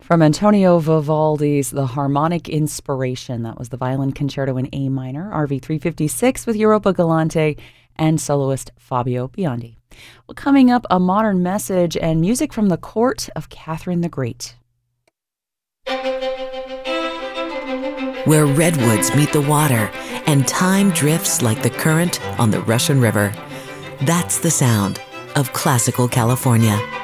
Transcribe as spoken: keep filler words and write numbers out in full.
From Antonio Vivaldi's The Harmonic Inspiration. That was the Violin Concerto in A minor, R V three fifty-six, with Europa Galante and soloist Fabio Biondi. Well, coming up, a modern message and music from the court of Catherine the Great. Where redwoods meet the water and time drifts like the current on the Russian River. That's the sound of classical California.